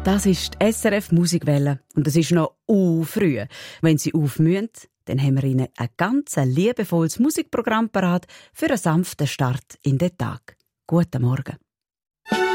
Das ist die SRF Musikwelle und es ist noch früh. Wenn Sie aufmühen, dann haben wir Ihnen ein ganz liebevolles Musikprogramm parat für einen sanften Start in den Tag. Guten Morgen.